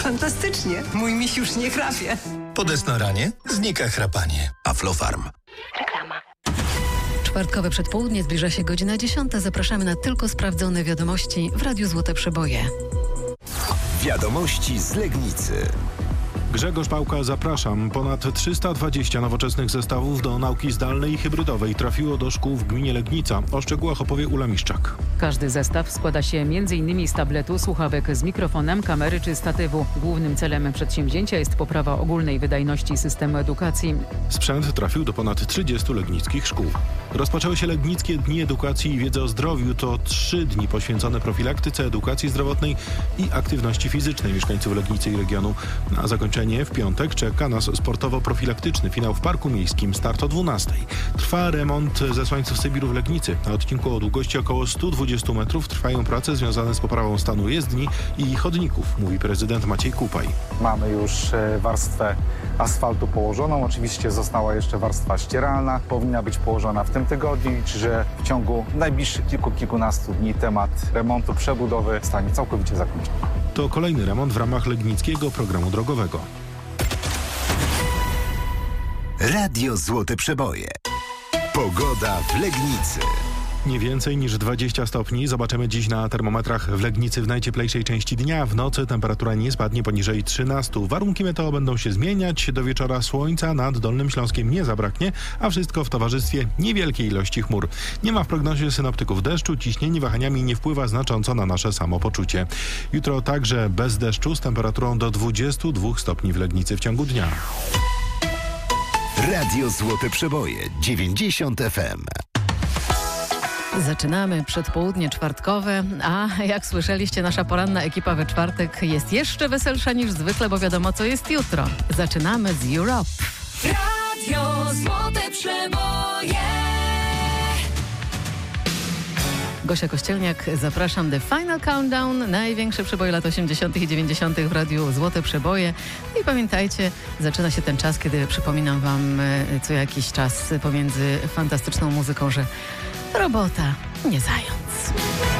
Fantastycznie. Mój miś już nie chrapie. Po desnoranie znika chrapanie. Aflofarm. Reklama. Czwartkowe przedpołudnie, zbliża się godzina 10. Zapraszamy na tylko sprawdzone wiadomości w Radiu Złote Przeboje. Wiadomości z Legnicy. Grzegorz Pałka, zapraszam. Ponad 320 nowoczesnych zestawów do nauki zdalnej i hybrydowej trafiło do szkół w gminie Legnica. O szczegółach opowie Ula Miszczak. Każdy zestaw składa się m.in. z tabletu, słuchawek z mikrofonem, kamery czy statywu. Głównym celem przedsięwzięcia jest poprawa ogólnej wydajności systemu edukacji. Sprzęt trafił do ponad 30 legnickich szkół. Rozpoczęły się Legnickie Dni Edukacji i Wiedzy o Zdrowiu. To 3 dni poświęcone profilaktyce, edukacji zdrowotnej i aktywności fizycznej mieszkańców Legnicy i regionu. Na zakończenie w piątek czeka nas sportowo-profilaktyczny finał w Parku Miejskim. Start o 12:00. Trwa remont zesłańców Sybiru w Legnicy. Na odcinku o długości około 120 metrów trwają prace związane z poprawą stanu jezdni i chodników, mówi prezydent Maciej Kupaj. Mamy już warstwę asfaltu położoną. Oczywiście została jeszcze warstwa ścieralna. Powinna być położona w tym tygodniu, że w ciągu najbliższych kilkunastu dni temat remontu, przebudowy stanie całkowicie zakończony. To kolejny remont w ramach Legnickiego Programu Drogowego. Radio Złote Przeboje. Pogoda w Legnicy. Nie więcej niż 20 stopni zobaczymy dziś na termometrach w Legnicy w najcieplejszej części dnia. W nocy temperatura nie spadnie poniżej 13. Warunki meteo będą się zmieniać. Do wieczora słońca nad Dolnym Śląskiem nie zabraknie, a wszystko w towarzystwie niewielkiej ilości chmur. Nie ma w prognozie synoptyków deszczu, ciśnienie wahaniami nie wpływa znacząco na nasze samopoczucie. Jutro także bez deszczu z temperaturą do 22 stopni w Legnicy w ciągu dnia. Radio Złote Przeboje 90 FM. Zaczynamy przedpołudnie czwartkowe, a jak słyszeliście, nasza poranna ekipa we czwartek jest jeszcze weselsza niż zwykle, bo wiadomo, co jest jutro. Zaczynamy z Europe. Radio Złote Przeboje. Gosia Kościelniak, zapraszam. The Final Countdown, największe przeboje lat 80. i 90. w Radiu Złote Przeboje. No i pamiętajcie, zaczyna się ten czas, kiedy przypominam wam co jakiś czas pomiędzy fantastyczną muzyką, że robota nie zając.